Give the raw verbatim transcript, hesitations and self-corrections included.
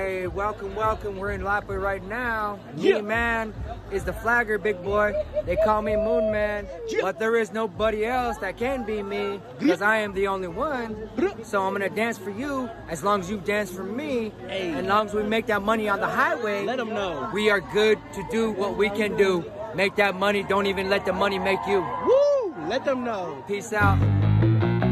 Hey, welcome, welcome. We're in Lapa right now. Yeah. Me Man is the flagger, big boy. They call me Moon Man, Yeah. but there is nobody else that can be me because I am the only one. So I'm gonna dance for you as long as you dance for me. Hey. And as long as we make that money on the highway, Let 'em know. we are good to do what we can do. Make that money. Don't even let the money make you. Woo! Let them know. Peace out.